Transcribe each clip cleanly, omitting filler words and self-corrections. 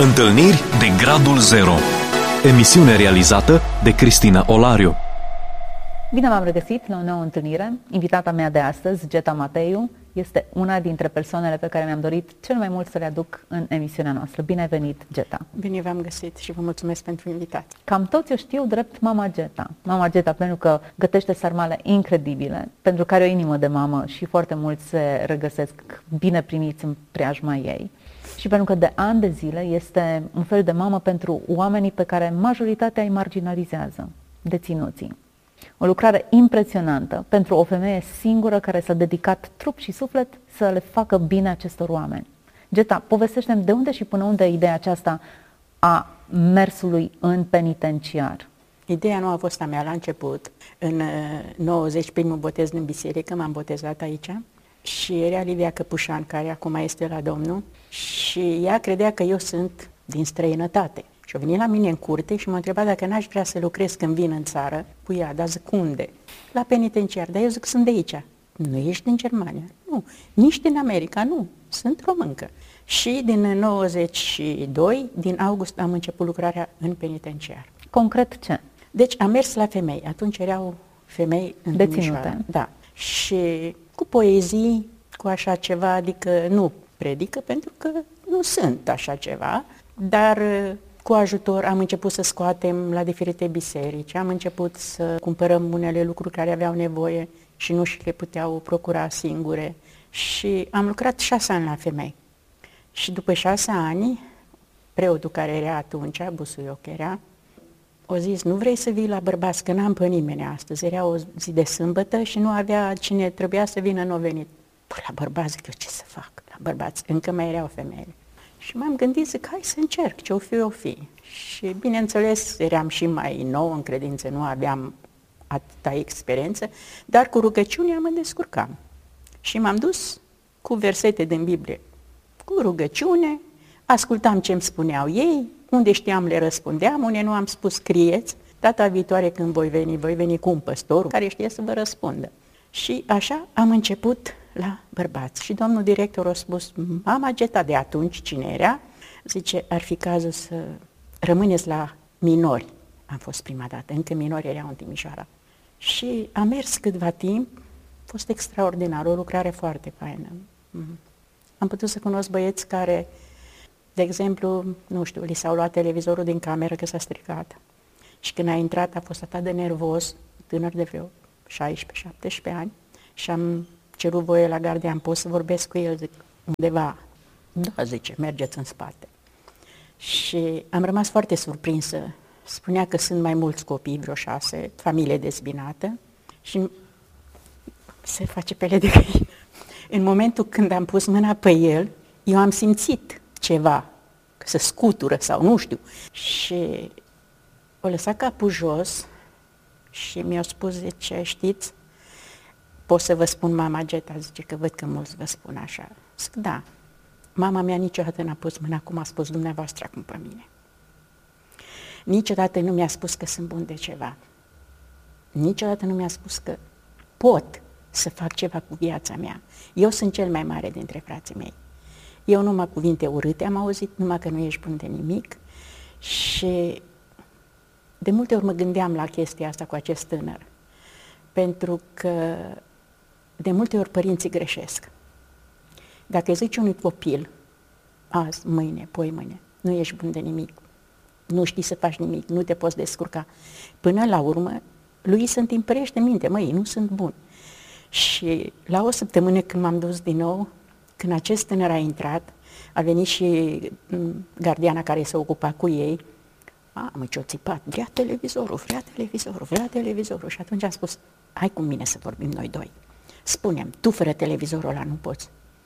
Întâlniri de Gradul Zero. Emisiune realizată de Cristina Olariu. Bine v-am regăsit la o nouă întâlnire. Invitata mea de astăzi, Geta Mateiu, este una dintre persoanele pe care mi-am dorit cel mai mult să le aduc în emisiunea noastră. Bine ai venit, Geta! Bine v-am găsit și vă mulțumesc pentru invitație. Cam toți o știu drept Mama Geta. Mama Geta pentru că gătește sarmale incredibile, pentru că are o inimă de mamă și foarte mulți se regăsesc bine primiți în preajma ei. Și pentru că de ani de zile este un fel de mamă pentru oamenii pe care majoritatea îi marginalizează, deținuții. O lucrare impresionantă pentru o femeie singură care s-a dedicat trup și suflet să le facă bine acestor oameni. Geta, povestește-mi de unde și până unde ideea aceasta a mersului în penitenciar. Ideea nu a fost a mea la început. În 90, primul botez din biserică, m-am botezat aici. Și era Livia Căpușan, care acum este la Domnul, și ea credea că eu sunt din străinătate. Și a venit la mine în curte și m-a întrebat dacă n-aș vrea să lucrez când vin în țară cu ea. Dar zic, unde? La penitenciar. Dar eu zic, sunt de aici. Nu ești din Germania? Nu. Nici din America? Nu. Sunt româncă. Și din 92, din august, am început lucrarea în penitenciar. Concret ce? Deci am mers la femei. Atunci erau femei în deținute. Da. Și cu poezii, cu așa ceva, adică nu predică pentru că nu sunt așa ceva, dar cu ajutor am început să scoatem la diferite biserici, am început să cumpărăm unele lucruri care aveau nevoie și nu și le puteau procura singure și am lucrat 6 ani la femei. Și după 6 ani, preotul care era atunci, Busuioc era, o zis, nu vrei să vii la bărbați, că n-am pe nimeni astăzi. Era o zi de sâmbătă și nu avea cine trebuia să vină, nu a venit. Păi la bărbați, zic eu, ce să fac? La bărbați, încă mai erau femeile. Și m-am gândit, zic, hai să încerc, ce o fi, o fi. Și bineînțeles, eram și mai nou în credință, nu aveam atâta experiență, dar cu rugăciunea mă descurcam. Și m-am dus cu versete din Biblie, cu rugăciune, ascultam ce-mi spuneau ei, unde știam le răspundeam, unde nu am spus scrieți, data viitoare când voi veni cu un păstor care știe să vă răspundă. Și așa am început la bărbați. Și domnul director a spus, Mama Geta, de atunci, cine era, zice, ar fi cazul să rămâneți la minori. Am fost prima dată, încă minori erau în Timișoara. Și am mers câtva timp, a fost extraordinar, o lucrare foarte faină. Am putut să cunosc băieți care, de exemplu, nu știu, li s-au luat televizorul din cameră că s-a stricat. Și când a intrat a fost atât de nervos, tânăr de vreo 16-17 ani, și am cerut voie la gardian, pot să vorbesc cu el, zic, undeva. Da, zice, mergeți în spate. Și am rămas foarte surprinsă. Spunea că sunt mai mulți copii, vreo 6, familie dezbinată, și se face pele de găină. În momentul când am pus mâna pe el, eu am simțit ceva, că se scutură sau nu știu. Și o lăsat capul jos și mi-a spus, zice, știți, pot să vă spun Mama Geta, zice, că văd că mulți vă spun așa. Zic, da, mama mea niciodată n-a pus mâna cum a spus dumneavoastră acum pe mine. Niciodată nu mi-a spus că sunt bun de ceva. Niciodată nu mi-a spus că pot să fac ceva cu viața mea. Eu sunt cel mai mare dintre frații mei. Eu numai cuvinte urâte am auzit, numai că nu ești bun de nimic. Și de multe ori mă gândeam la chestia asta cu acest tânăr. Pentru că de multe ori părinții greșesc. Dacă îi zici unui copil, azi, mâine, poi mâine, nu ești bun de nimic, nu știi să faci nimic, nu te poți descurca, până la urmă, lui se întimpărește minte, măi, nu sunt bun. Și la o săptămână când m-am dus din nou, când acest tânăr a intrat, a venit și gardiana care se ocupa cu ei, mă, ce-o țipat, vrea televizorul, vrea televizorul, vrea televizorul. Și atunci am spus, hai cu mine să vorbim noi doi. Spune-mi, tu fără televizorul ăla nu poți?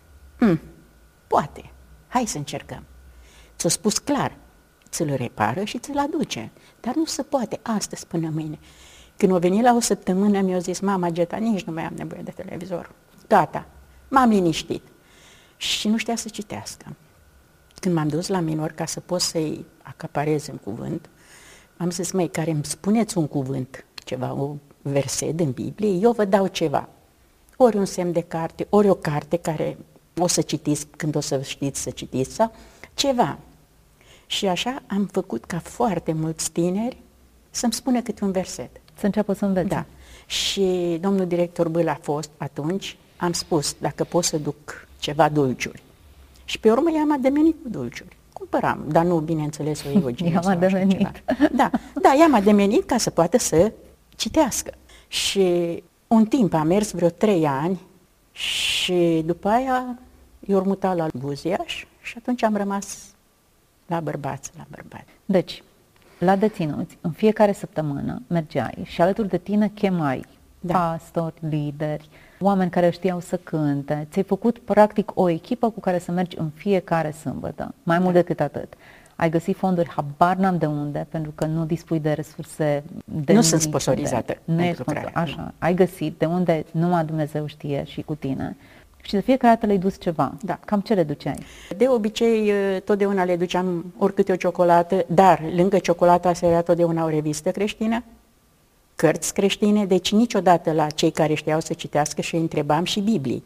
Poate, hai să încercăm. Ți-o spus clar, ți-l repară și ți-l aduce, dar nu se poate astăzi până mâine. Când a venit la o săptămână, mi-a zis, Mama Geta, nici nu mai am nevoie de televizor. Gata, m-am liniștit. Și nu știa să citească. Când m-am dus la minor ca să pot să-i acaparez în cuvânt, am zis, măi, care îmi spuneți un cuvânt, ceva, o verset din Biblie, eu vă dau ceva. Ori un semn de carte, ori o carte care o să citiți când o să știți să citiți, sau ceva. Și așa am făcut ca foarte mulți tineri să-mi spună câte un verset. Să înceapă să învețe. Da. Și domnul director Bâl a fost atunci, am spus, dacă pot să duc ceva dulciuri. Și pe urmă i-am ademenit cu dulciuri. Cumpăram, dar nu, bineînțeles, o Iogenie. I-am ademenit. Da, i-am ademenit ca să poată să citească. Și un timp a mers vreo 3 ani și după aia i-au mutat la Buziaș și atunci am rămas la bărbați. Deci, la deținuți, în fiecare săptămână mergeai și alături de tine chemai pastori, lideri, oameni care știau să cânte. Ți-ai făcut practic o echipă cu care să mergi în fiecare sâmbătă. Mai mult decât atât. Ai găsit fonduri, habar n-am de unde, pentru că nu dispui de resurse. Nu sunt sponsorizată. Nu e așa. Ai găsit de unde numai Dumnezeu știe și cu tine. Și de fiecare dată le-ai dus ceva. Da. Cam ce le duceai? De obicei, totdeauna le duceam oricâte o ciocolată, dar lângă ciocolata se era totdeauna o revistă creștină, cărți creștine, deci niciodată la cei care știau să citească și îi întrebam și Biblii.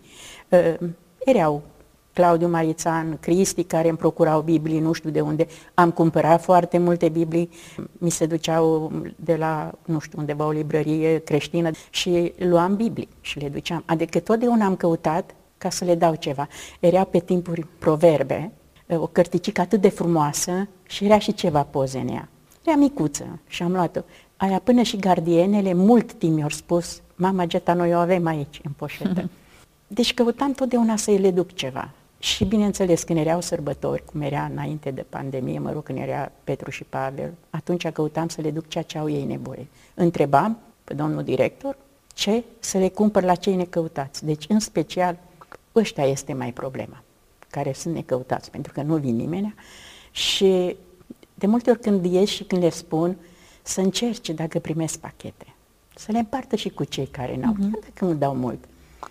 Erau Claudiu Marițan, Cristi, care îmi procurau Biblii, nu știu de unde. Am cumpărat foarte multe Biblii, mi se duceau de la, nu știu, undeva o librărie creștină și luam Biblii și le duceam. Adică totdeauna am căutat ca să le dau ceva. Era pe timpuri Proverbe, o cărticică atât de frumoasă și era și ceva poze în ea. Era micuță și am luat-o. Aia până și gardienele mult timp mi-au spus, mama Geta, noi o avem aici în poșetă. Deci căutam totdeauna să le duc ceva. Și bineînțeles, când erau sărbători, cum era înainte de pandemie, mă rog, când era Petru și Pavel, atunci căutam să le duc ceea ce au ei nevoie. Întrebam pe domnul director ce să le cumpăr la cei necăutați. Deci, în special, ăștia este mai problema, care sunt necăutați, pentru că nu vin nimeni. Și de multe ori când ies și când le spun, să încerce dacă primesc pachete, să le împartă și cu cei care n-au, chiar dacă nu dau mult.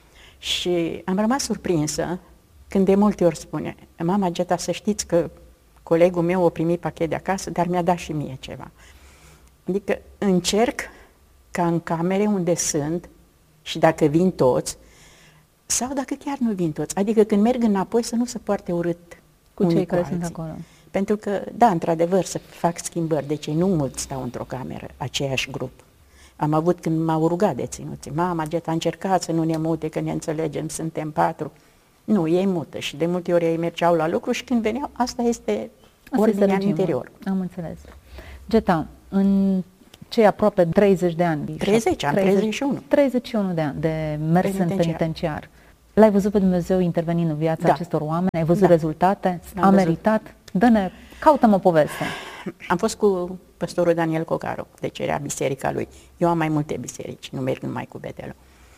Și am rămas surprinsă când de multe ori spune, mama Geta, să știți că colegul meu a primit pachet de acasă, dar mi-a dat și mie ceva. Adică încerc ca în camere unde sunt și dacă vin toți, sau dacă chiar nu vin toți, adică când merg înapoi să nu se poarte urât cu cei care sunt acolo. Pentru că, da, într-adevăr, să fac schimbări, deci nu mulți stau într-o cameră, aceeași grup. Am avut când m-au rugat deținuții, mama Geta, încercați să nu ne mute, că ne înțelegem, suntem 4. Nu, ei mută și de multe ori ei mergeau la lucru și când veneau, asta este ordinea în interior. Am înțeles. Geta, în cei aproape 30 de ani. 31 de ani de mers în penitenciar. L-ai văzut pe Dumnezeu intervenind în viața acestor oameni? Ai văzut rezultate? A meritat? Dă-ne, caută-mă o poveste. Am fost cu păstorul Daniel Cocaru, deci era biserica lui. Eu am mai multe biserici, nu merg numai cu Betelul.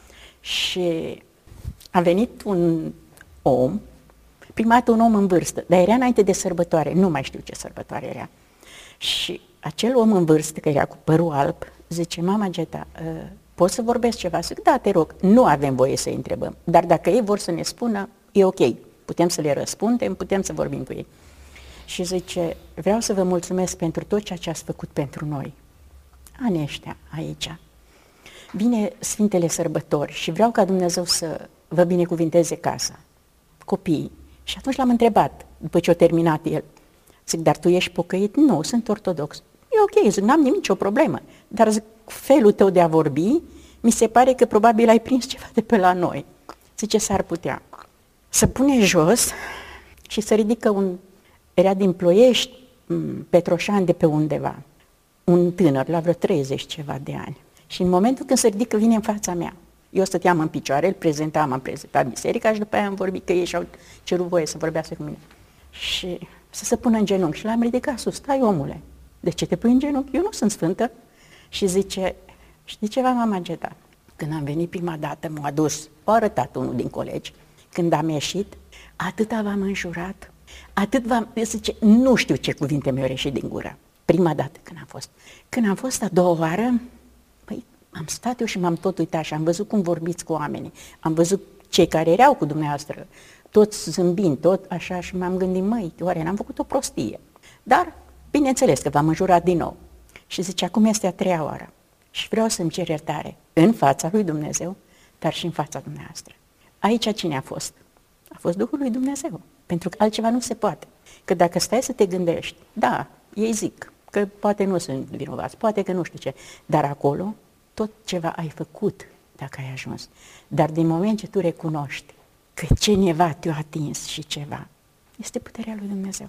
Și a venit un om, prima dată un om în vârstă, dar era înainte de sărbătoare, nu mai știu ce sărbătoare era. Și acel om în vârstă, că era cu părul alb, zice, mama Geta, poți să vorbesc ceva? Zic, da, te rog, nu avem voie să-i întrebăm, dar dacă ei vor să ne spună, e ok, putem să le răspundem, putem să vorbim cu ei. Și zice, vreau să vă mulțumesc pentru tot ceea ce ați făcut pentru noi. Anii ăștia aici. Vine Sfintele Sărbători și vreau ca Dumnezeu să vă binecuvinteze casa, copiii. Și atunci l-am întrebat, după ce a terminat el, zic, dar tu ești pocăit? Nu, sunt ortodox. E ok, zic, n-am nicio problemă, dar zic, felul tău de a vorbi, mi se pare că probabil ai prins ceva de pe la noi. Zice, s-ar putea. Să pune jos și să ridică era din Ploiești, Petroșani de pe undeva, un tânăr, la vreo 30 ceva de ani. Și în momentul când se ridică, vine în fața mea. Eu stăteam în picioare, am prezentat biserica și după aia am vorbit că ei și-au cerut voie să vorbească cu mine. Și să se pună în genunchi și l-am ridicat sus, stai omule, de ce te pui în genunchi? Eu nu sunt sfântă. Și zice, știi ceva, mama Geta? Când am venit prima dată, m-a adus, a arătat unul din colegi, când am ieșit, atâta v-am înjurat, zice, nu știu ce cuvinte mi-au ieșit din gură. Prima dată când am fost. Când am fost a doua oară, păi, am stat eu și m-am tot uitat și am văzut cum vorbiți cu oamenii. Am văzut cei care erau cu dumneavoastră, toți zâmbind, tot așa, și m-am gândit, măi, oare n-am făcut o prostie? Dar, bineînțeles că v-am înjurat din nou. Și zice, acum este a treia oară și vreau să-mi cer iertare în fața lui Dumnezeu, dar și în fața dumneavoastră. Aici cine a fost? A fost Duhul lui Dumnezeu. Pentru că altceva nu se poate. Că dacă stai să te gândești, da, ei zic că poate nu sunt vinovați, poate că nu știu ce, dar acolo tot ceva ai făcut dacă ai ajuns. Dar din moment ce tu recunoști că cineva te-a atins și ceva, este puterea lui Dumnezeu.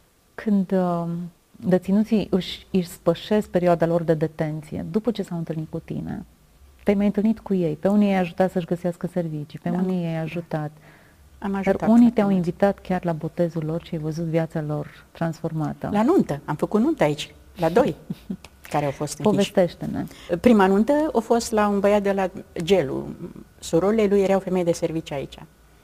Când deținuții își spășesc perioada lor de detenție, după ce s-au întâlnit cu tine, te-ai mai întâlnit cu ei, pe unii i-ai ajutat să-și găsească servicii, pe unii i-ai ajutat, Am ajutat. dar unii te-au invitat chiar la botezul lor și ai văzut viața lor transformată. La nuntă, am făcut nuntă aici, la 2 care au fost închiși. Povestește-ne. Prima nuntă a fost la un băiat de la Gelu. Surorile lui erau femei de serviciu aici.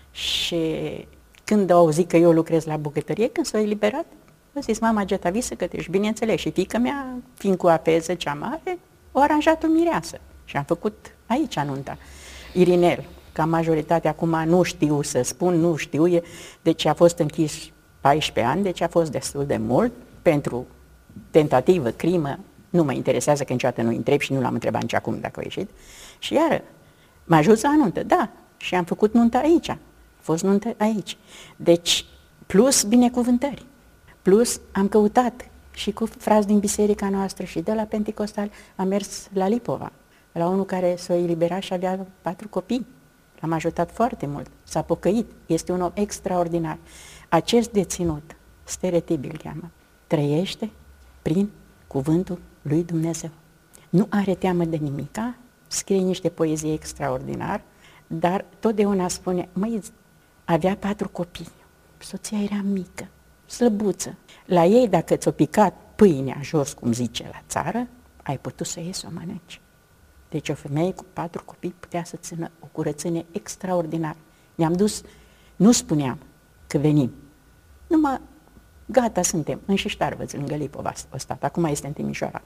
Și când au auzit că eu lucrez la bucătărie, când s-au eliberat, a zis, mama Geta, vii să gătești. Bineînțeles, și fiica mea, fiind cu apeză cea mare, o aranjat o mireasă. Și am făcut aici nunta. Irinel, ca majoritatea acum nu știu să spun, nu știu, deci a fost închis 14 ani, deci a fost destul de mult pentru tentativă, crimă. Nu mă interesează că niciodată nu-i întreb și nu l-am întrebat nici acum dacă a ieșit. Și iară, m-a ajuns la nuntă, da, și am făcut nunta aici. A fost nuntă aici. Deci, plus binecuvântări. Plus am căutat și cu frați din biserica noastră și de la Pentecostal am mers la Lipova, la unul care s-a eliberat și avea 4 copii. L-am ajutat foarte mult, s-a pocăit, este un om extraordinar. Acest deținut, Stereotibil îl cheamă, trăiește prin cuvântul lui Dumnezeu. Nu are teamă de nimica, scrie niște poezii extraordinar, dar totdeauna spune, măi, avea 4 copii, soția era mică, slăbuță. La ei, dacă ți-o picat pâinea jos, cum zice la țară, ai putut să iei să o mănânci. Deci o femeie cu 4 copii putea să țină o curățenie extraordinară. Ne-am dus, nu spuneam că venim, numai gata suntem, în Șiștarvăț, lângă Lipova a stat, acum este în Timișoara.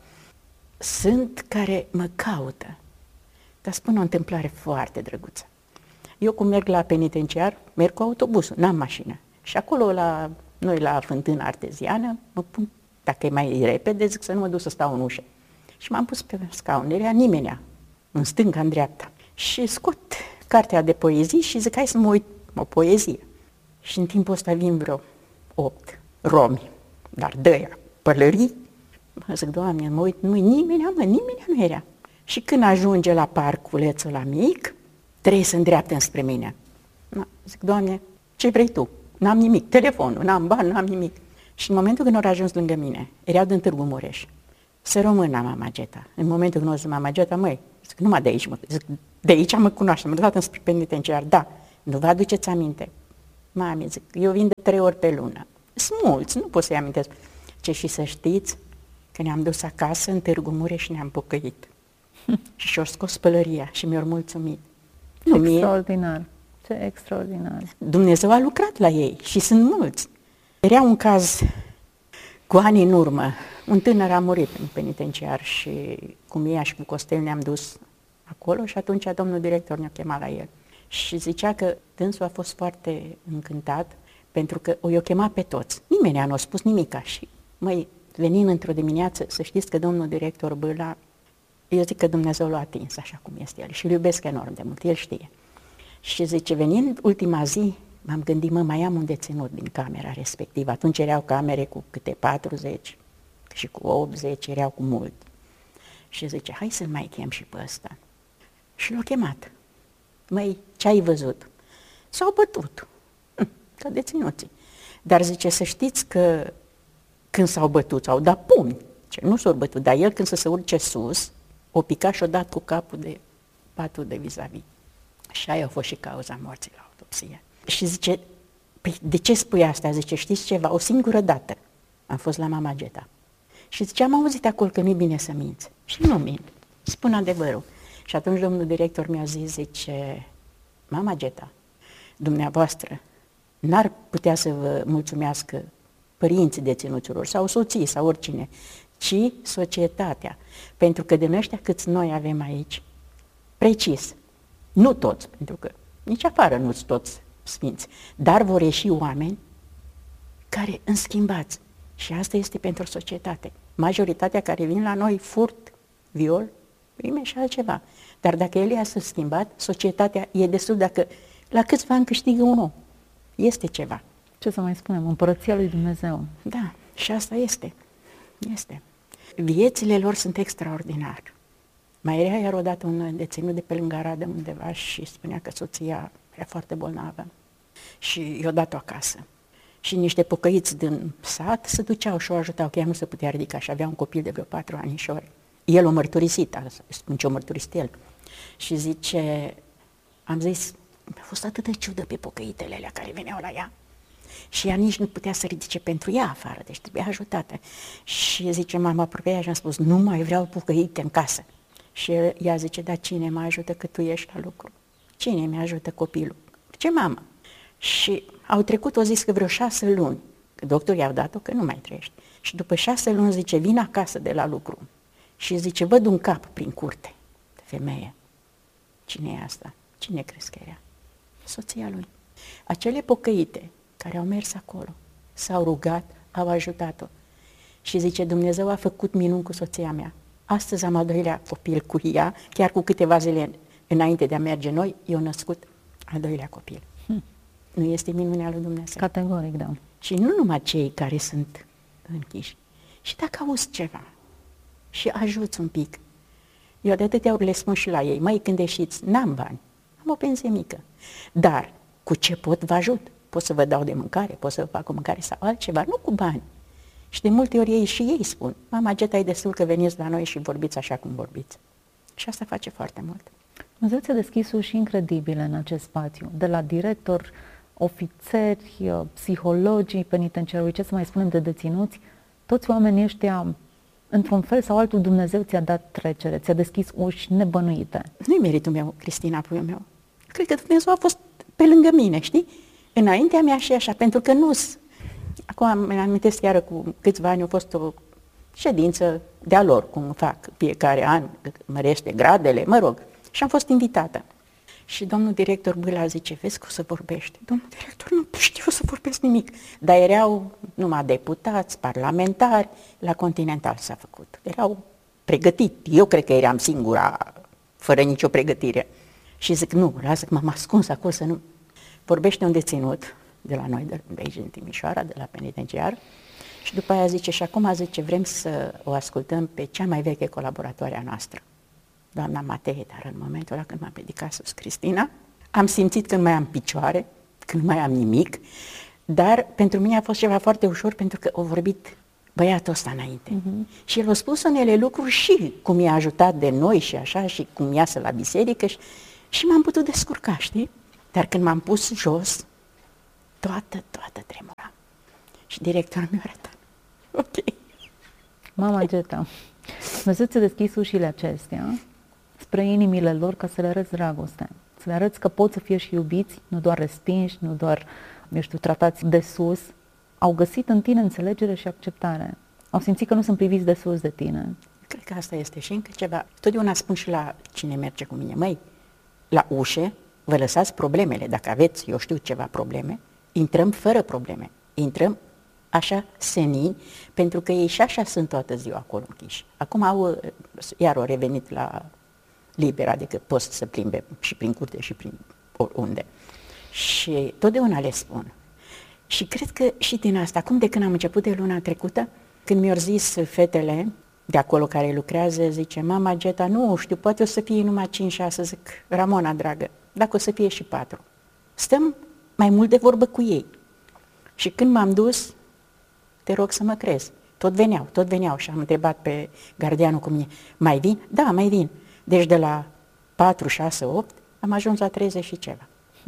Sunt care mă caută, dar spun o întâmplare foarte drăguță. Eu cum merg la penitenciar, merg cu autobusul, n-am mașină. Și acolo, noi la Fântâna Arteziană, mă pun, dacă e mai repede, zic să nu mă duc să stau în ușă. Și m-am pus pe scaun, nu era nimenea, în stânga, în dreapta. Și scot cartea de poezii și zic, hai să mă uit o poezie. Și în timpul ăsta vin vreo 8 romi, dar de-aia, pălării. Mă zic, Doamne, mă uit, nimeni nu era. Și când ajunge la parculețul la mic, trebuie să îndreaptă înspre mine. Zic, Doamne, ce vrei tu? N-am nimic, telefonul, n-am bani, n-am nimic. Și în momentul când au ajuns lângă mine, erau din Târgu Mureș, să rămână mama Geta. În momentul când o zis mama Geta, măi, zic, numai de aici zic, de aici mă cunoaște, m-a dat înspre penitenciar, da, nu vă aduceți aminte. Mami, zic, eu vin de 3 ori pe lună. Sunt mulți, nu pot să-i amintesc. Ce și să știți că ne-am dus acasă în Târgu Mureș și ne-am pocăit. Și și-au scos pălăria și mi-au mulțumit. Extraordinar, ce extraordinar. Dumnezeu a lucrat la ei și sunt mulți. Era un caz cu ani în urmă, un tânăr a murit în penitenciar și cu Mia și cu Costel ne-am dus acolo și atunci domnul director ne-a chemat la el. Și zicea că dânsul a fost foarte încântat pentru că i-a chemat pe toți. Nimeni nu a spus nimica și, măi, venind într-o dimineață, să știți că domnul director Bâla, eu zic că Dumnezeu l-a atins așa cum este el și îl iubesc enorm de mult, el știe. Și zice, venind ultima zi, m-am gândit, mai am un deținut din camera respectivă. Atunci erau camere cu câte 40 și cu 80, erau cu mult. Și zice, hai să-l mai chem și pe ăsta. Și l-a chemat. Măi, ce ai văzut? S-au bătut, ca deținuții. Dar zice, să știți că când s-au bătut, s-au dat pumni. Nu s-au bătut, dar el când să se urce sus, o picat și o dat cu capul de patul de vis-a-vis. Și aia a fost și cauza morții la autopsie. Și zice, păi de ce spui asta? Zice, știți ceva? O singură dată am fost la mama Geta. Și zice, am auzit acolo că nu-i bine să minți. Și nu mint, spun adevărul. Și atunci domnul director mi-a zis, zice, mama Geta, dumneavoastră n-ar putea să vă mulțumească părinții deținuților sau soții sau oricine, ci societatea. Pentru că din ăștia câți noi avem aici, precis, nu toți, pentru că nici afară nu-s toți sfinți, dar vor ieși oameni care înschimbați. Și asta este pentru societate. Majoritatea care vin la noi, furt, viol, prime și altceva. Dar dacă el i-a schimbat, societatea e destul, dacă la câțiva ani câștigă un om. Este ceva. Ce să mai spunem? Împărăția lui Dumnezeu. Da, și asta este. Viețile lor sunt extraordinare. Mai era iar odată un deținut de pe lângă Arad undeva și spunea că soția era foarte bolnavă și i-a dat-o acasă. Și niște pocăiți din sat se duceau și o ajutau, că ea nu se putea ridica și avea un copil de vreo 4 anișori. El o mărturisit, spun ce o mărturisit el. Și zice, am zis, mi-a fost atât de ciudă pe pocăitele alea care veneau la ea. Și ea nici nu putea să ridice pentru ea afară, deci trebuia ajutată. Și zice, m-am apropiat și am spus, nu mai vreau pocăite în casă. Și ea zice, dar cine mă ajută că tu ești la lucru? Cine mi ajută copilul? Ce mamă? Și au trecut, o zis că vreo 6 luni, că doctorii i-au dat-o că nu mai trăiește. Și după 6 luni zice, vin acasă de la lucru și zice, văd un cap prin curte de femeie. Cine e asta? Cine crezi că era? Soția lui. Acele pocăite care au mers acolo, s-au rugat, au ajutat-o. Și zice, Dumnezeu a făcut minuni cu soția mea. Astăzi am al doilea copil cu ea, chiar cu câteva zile înainte de a merge noi, i-a născut al doilea copil. Nu este minunea lui Dumnezeu? Categoric, da. Și nu numai cei care sunt închiși. Și dacă auzi ceva și ajuți un pic, eu de atâtea ori le spun și la ei, măi, când ieșiți, n-am bani, am o pensie mică, dar cu ce pot vă ajut? Pot să vă dau de mâncare, pot să vă fac o mâncare sau altceva, nu cu bani. Și de multe ori ei și ei spun, mama, Geta, e destul că veniți la noi și vorbiți așa cum vorbiți. Și asta face foarte mult. Dumnezeu ți-a deschis uși incredibile în acest spațiu, de la director, ofițeri, psihologii penitenciari, ce să mai spunem de deținuți, toți oamenii ăștia, într-un fel sau altul, Dumnezeu ți-a dat trecere, ți-a deschis uși nebănuite. Nu-i meritul meu, Cristina, puiul meu. Cred că Dumnezeu a fost pe lângă mine, știi? Înaintea mea și așa, pentru că nu-s... Acum îmi amintesc chiar cu câțiva ani a fost o ședință de-a lor, cum fac fiecare an, mărește gradele, mă rog, și am fost invitată. Și domnul director Bâla zice, vezi că o să vorbești. Domnul director, nu știu să vorbesc nimic. Dar erau numai deputați, parlamentari, la Continental s-a făcut. Erau pregătiți. Eu cred că eram singura, fără nicio pregătire. Și zic, nu, lasă că m-am ascuns acolo să nu... Vorbește un deținut de la noi, de aici din Timișoara, de la penitenciar, și după aia zice, și acum zice, vrem să o ascultăm pe cea mai veche colaboratoare a noastră, doamna Matei, dar în momentul ăla când m-a predicat sus Cristina, am simțit că nu mai am picioare, că nu mai am nimic, dar pentru mine a fost ceva foarte ușor, pentru că a vorbit băiatul ăsta înainte. Și el a spus unele lucruri și cum i-a ajutat de noi și așa, și cum iasă la biserică și m-am putut descurca, știi? Dar când m-am pus jos, toată tremura. Și directorul mi-a arătat. Ok. Mama Geta, Dumnezeu ți-a deschis ușile acestea spre inimile lor ca să le arăți dragoste. Să le arăți că pot să fie și iubiți, nu doar respinși, nu doar, eu știu, tratați de sus. Au găsit în tine înțelegere și acceptare. Au simțit că nu sunt priviți de sus de tine. Cred că asta este și încă ceva. Totdeauna spun și la cine merge cu mine, măi, la ușe vă lăsați problemele. Dacă aveți, eu știu, ceva probleme, intrăm fără probleme. Intrăm așa senin, pentru că ei și așa sunt toată ziua acolo închiși. Acum iar au revenit la liber, adică pot să plimbe și prin curte și prin oriunde. Și totdeauna le spun. Și cred că și din asta, acum de când am început de luna trecută, când mi-au zis fetele de acolo care lucrează, zice, mama Geta, nu știu, poate o să fie numai 5-6, zic, Ramona, dragă, dacă o să fie și 4. Stăm mai mult de vorbă cu ei. Și când m-am dus, te rog să mă crezi, tot veneau și am întrebat pe gardianul cu mine, mai vin? Da, mai vin. Deci de la 4, 6, 8 am ajuns la 30 și ceva.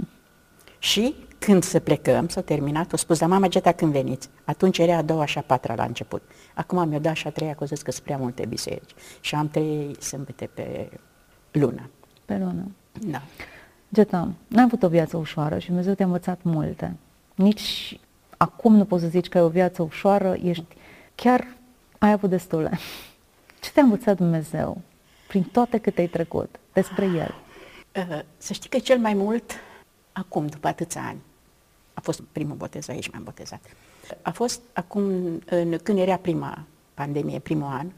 Și când să plecăm, s-a terminat, o spus, da, mama Geta, când veniți? Atunci era a doua și a patra la început. Acum mi-o dat și a treia, că o zis că sunt prea multe biserici. Și am 3 sâmbete pe lună. Pe lună. Da. Geta, n-ai avut o viață ușoară și Dumnezeu te-a învățat multe. Nici acum nu poți să zici că ai o viață ușoară, chiar ai avut destule. Ce te-a învățat Dumnezeu prin toate câte ai trecut despre El? Să știi că cel mai mult, acum, după atâția ani, a fost primul botez, aici m-am botezat. A fost acum, când era prima pandemie, primul an,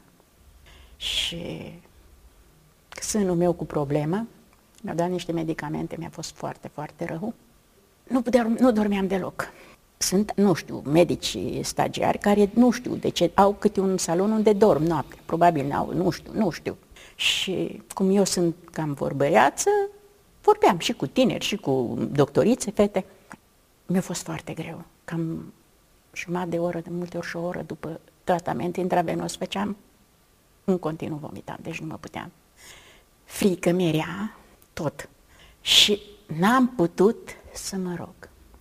și sânul meu cu problemă, mi-au dat niște medicamente, mi-a fost foarte, foarte rău. Nu dormeam deloc. sunt, nu știu, medici stagiari care nu știu de ce au câte un salon unde dorm noaptea. Probabil n-au, nu știu. Și cum eu sunt cam vorbăreață, vorbeam și cu tineri și cu doctorițe, fete. Mi-a fost foarte greu. Cam jumătate de oră, de multe ori și o oră după tratament intravenos făceam, în continuu vomitam, deci nu mă puteam. Frică mi-era tot. Și n-am putut să mă rog.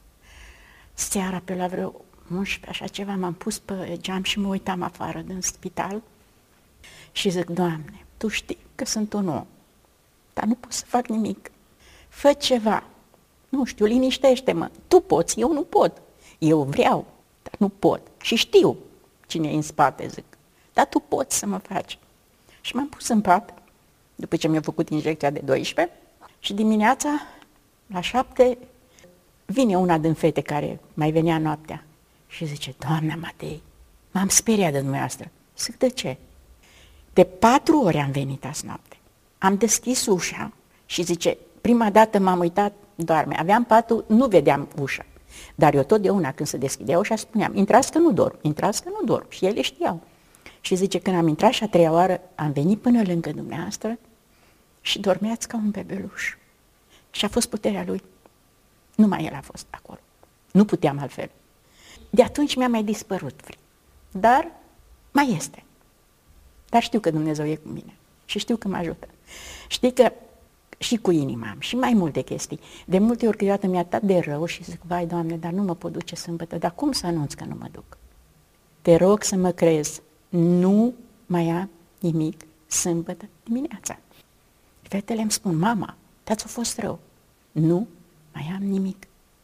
Seara, pe la vreo 11, așa ceva, m-am pus pe geam și mă uitam afară din spital și zic, Doamne, Tu știi că sunt un om, dar nu pot să fac nimic. Fă ceva, nu știu, liniștește-mă. Tu poți, eu nu pot. Eu vreau, dar nu pot. Și știu cine e în spate, zic. Dar tu poți să mă faci. Și m-am pus în pat, după ce mi-au făcut injecția de 12, și dimineața, la 7, vine una din fete care mai venea noaptea și zice, Doamna Matei, m-am speriat de dumneavoastră. Zic, de ce? De 4 ori am venit azi noapte. Am deschis ușa și zice, prima dată m-am uitat, doarme. Aveam patul, nu vedeam ușa. Dar eu totdeauna când se deschidea ușa spuneam, intrați că nu dorm, intrați că nu dorm. Și ele știau. Și zice, când am intrat și a 3-a oară, am venit până lângă dumneavoastră și dormeați ca un bebeluș. Și a fost puterea lui. Numai el a fost acolo. Nu puteam altfel. De atunci mi-a mai dispărut frică. Dar mai este. Dar știu că Dumnezeu e cu mine. Și știu că mă ajută. Știi că și cu inima am, și mai multe chestii. De multe ori câteodată mi-a dat de rău și zic, vai, Doamne, dar nu mă pot duce sâmbătă. Dar cum să anunț că nu mă duc? Te rog să mă crezi. Nu mai am nimic sâmbătă dimineața. Fetele îmi spun, mama, dar ți-a fost rău. Nu mai am nimic.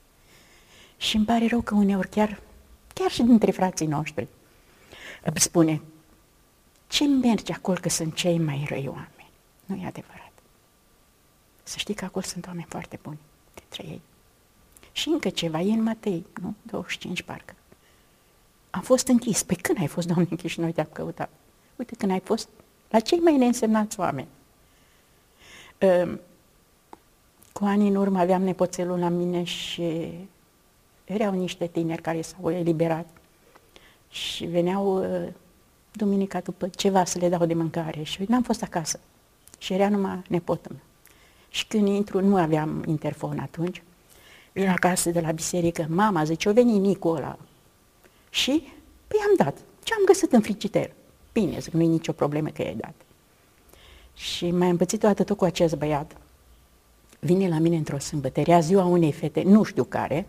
Și îmi pare rău că uneori chiar și dintre frații noștri îmi spune, ce merge acolo că sunt cei mai răi oameni? Nu e adevărat. Să știi că acolo sunt oameni foarte buni dintre ei. Și încă ceva, e în Matei, nu? 25 parcă. Am fost închis. Păi când ai fost, Doamne, închis și noi te-am căutat? Uite, când ai fost la cei mai neînsemnați oameni. Cu ani în urmă aveam nepoțelul la mine și erau niște tineri care s-au eliberat și veneau duminica după ceva să le dau de mâncare și n-am fost acasă și era numai nepotul meu. Și când intru, nu aveam interfon atunci, vin acasă de la biserică, mama zice, o veni Nicu ăla. Și, păi am dat. Ce am găsit în frigider? Bine, zic, nu-i nicio problemă că i-ai dat. Și m-ai împățit o dată tot cu acest băiat. Vine la mine într-o sâmbătă, era ziua unei fete, nu știu care,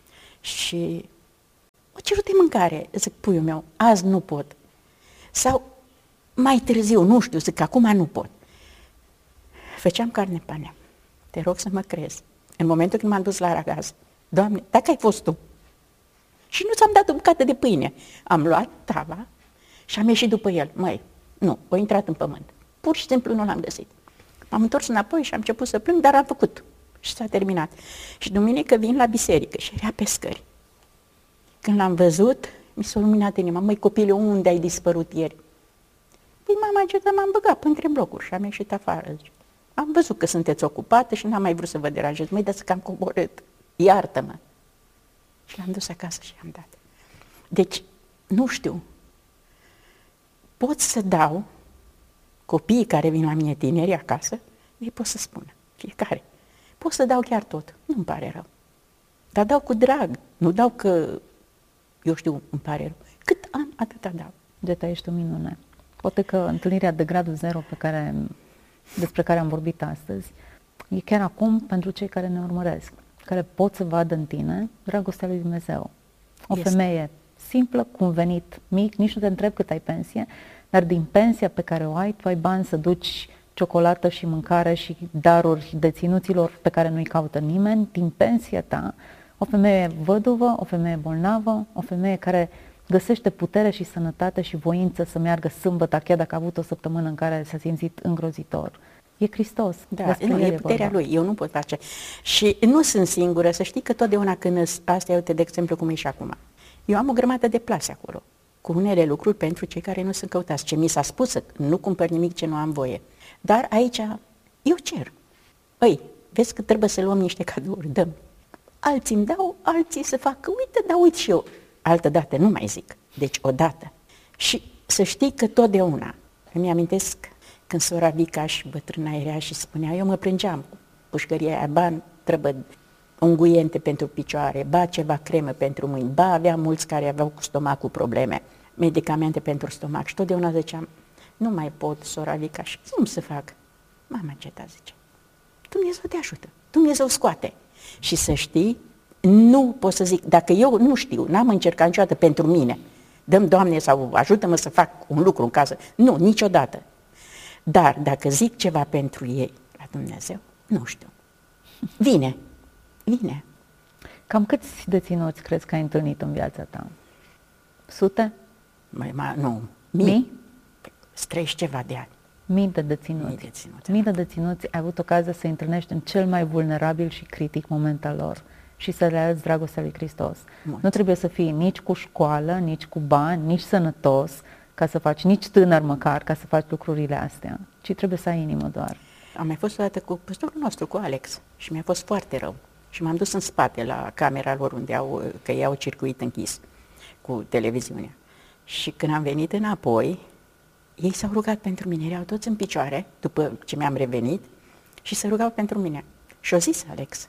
și o cerut de mâncare. Zic, puiul meu, azi nu pot. Sau mai târziu, nu știu, zic, acum nu pot. Făceam carne panea. Te rog să mă crezi. În momentul când m-am dus la aragaz, Doamne, dacă ai fost tu. Și nu ți-am dat o bucată de pâine. Am luat tava și am ieșit după el. Măi, nu, o intrat în pământ. Pur și simplu nu l-am găsit. M-am întors înapoi și am început să plâng, dar am făcut. Și s-a terminat. Și duminică vin la biserică și era pe scări. Când l-am văzut, mi s-a luminat inima. Măi, copile, unde ai dispărut ieri? Păi, mama, ce m-am băgat între blocuri și am ieșit afară. Zice. Am văzut că sunteți ocupată și n-am mai vrut să vă deranjez. Măi, dați că am coborât. Iartă-mă. Și l-am dus acasă și am dat. Deci, nu știu. Pot să dau copiii care vin la mine tineri acasă, ei pot să spună, fiecare. Pot să dau chiar tot, nu-mi pare rău. Dar dau cu drag, nu dau că, eu știu, îmi pare rău. Cât am, atâta dau. Geta, ești o minune. Poate că întâlnirea de gradul 0 despre care am vorbit astăzi e chiar acum pentru cei care ne urmăresc, care pot să vadă în tine dragostea lui Dumnezeu. O femeie simplă, cu un venit mic, nici nu te întreb cât ai pensie, dar din pensia pe care o ai, tu ai bani să duci ciocolată și mâncare și daruri deținuților pe care nu-i caută nimeni, din pensia ta, o femeie văduvă, o femeie bolnavă, o femeie care găsește putere și sănătate și voință să meargă sâmbătă, chiar dacă a avut o săptămână în care s-a simțit îngrozitor. E Hristos. Da, nu, e puterea Lui, eu nu pot face. Și nu sunt singură, să știi că totdeauna când astea, uite, de exemplu, cum e și acum. Eu am o grămadă de plase acolo, cu unele lucruri pentru cei care nu sunt căutați. Ce mi s-a spus, să nu cumpăr nimic ce nu am voie. Dar aici eu cer. Păi, vezi că trebuie să luăm niște cadouri, dăm. alții îmi dau, alții să facă, uite, dar uit și eu. Altă dată, nu mai zic, deci odată. Și să știi că totdeauna, îmi amintesc când sora Vica și bătrâna era și spunea, eu mă plângeam cu pușcăria aia, ba trebuie unguiente pentru picioare, ba ceva cremă pentru mâini, ba avea mulți care aveau cu stomacul probleme, medicamente pentru stomac și totdeauna ziceam, nu mai pot, sora Vica, și cum să fac? Mama Geta zice, Dumnezeu te ajută, Dumnezeu scoate. Și să știi, nu pot să zic, dacă eu nu știu, n-am încercat niciodată pentru mine, dă-mi, Doamne, sau ajută-mă să fac un lucru în casă, nu, niciodată. Dar dacă zic ceva pentru ei, la Dumnezeu, nu știu. Vine. Cam câți deținuți crezi că ai întâlnit în viața ta? Sute? Nu, Mii? 30 ceva de ani. Mii de deținuți. Mii de deținuți, ai avut ocazia să întâlnești în cel mai vulnerabil și critic moment al lor și să le arăți dragostea lui Hristos. Nu trebuie să fii nici cu școală, nici cu bani, nici sănătos, ca să faci, nici tânăr măcar, ca să faci lucrurile astea, ci trebuie să ai inimă doar. Am mai fost o dată cu păstorul nostru, cu Alex, și mi-a fost foarte rău. Și m-am dus în spate la camera lor unde că ei au circuit închis cu televiziunea. Și când am venit înapoi, ei s-au rugat pentru mine, erau toți în picioare, după ce mi-am revenit, și se rugau pentru mine. Și-o zis Alex,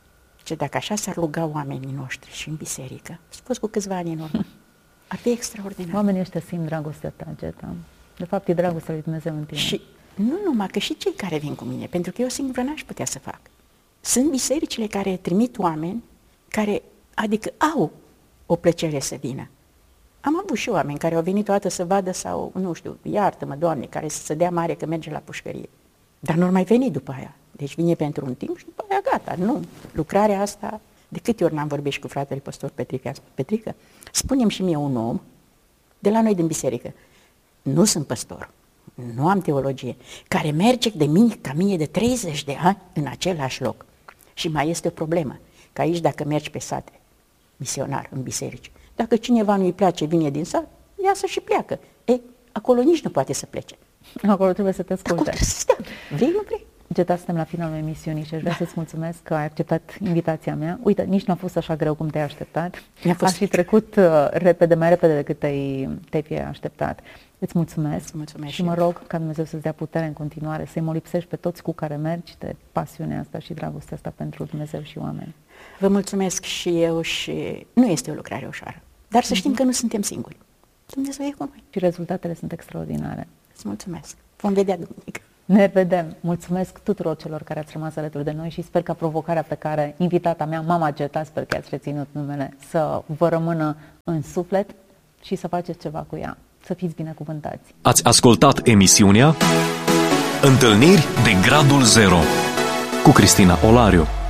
că dacă așa s-ar ruga oamenii noștri și în biserică, s-a fost cu câțiva ani în urmă, ar fi extraordinar. Oamenii ăștia simt dragostea ta, Geta. De fapt, e dragostea lui Dumnezeu în tine. Și nu numai, că și cei care vin cu mine, pentru că eu singur n-aș putea să fac. Sunt bisericile care trimit oameni care, adică au o plăcere să vină. Am avut și oameni care au venit o dată să vadă sau, nu știu, iartă-mă, Doamne, care să se dea mare că merge la pușcărie. Dar nu mai veni după aia. Deci vine pentru un timp și după aia gata. Nu. Lucrarea asta, de câte ori n-am vorbit și cu fratele păstor Petrică, Petrică, spune-mi și mie un om de la noi din biserică. Nu sunt păstor, nu am teologie, care merge de mine, ca mine de 30 de ani în același loc. Și mai este o problemă, că aici dacă mergi pe sate, misionar, în biserici, dacă cineva nu-i place, vine din sat, iasă și pleacă. Acolo nici nu poate să plece. Acolo trebuie să te asculte. Acolo trebuie să stea. Vrei, nu vrei? Geta, suntem la finalul emisiunii și aș vrea să-ți mulțumesc că ai acceptat invitația mea. Uite, nici nu a fost așa greu cum te-ai așteptat. Aș fi trecut repede, mai repede decât te-ai fi așteptat. Îți mulțumesc, și mă rog ca Dumnezeu să-ți dea putere în continuare, să-i molipsești pe toți cu care mergi de pasiunea asta și dragostea asta pentru Dumnezeu și oameni. Vă mulțumesc și eu și nu este o lucrare ușoară, dar să știm că nu suntem singuri. Dumnezeu e cu noi. Și rezultatele sunt extraordinare. Îți mulțumesc. Vom vedea duminică. Ne vedem. Mulțumesc tuturor celor care ați rămas alături de noi și sper ca provocarea pe care invitata mea, Mama Geta, sper că ați reținut numele, să vă rămână în suflet și să faceți ceva cu ea. Să fiți binecuvântați. Ați ascultat emisiunea Întâlniri de Gradul Zero cu Cristina Olariu.